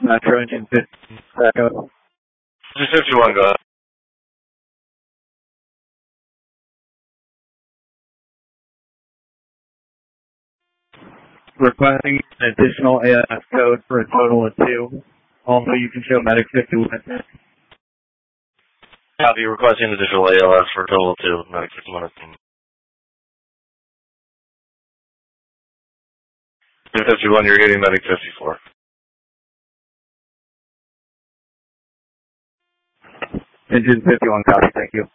Metro Engine 50. Echo. 51, go ahead. Requesting an additional ALS code for a total of 2. Also, you can show Medic 51. Copy, requesting additional ALS for a total of 2. Medic 51. 51, you're getting Medic 54. Engine 51, copy, thank you.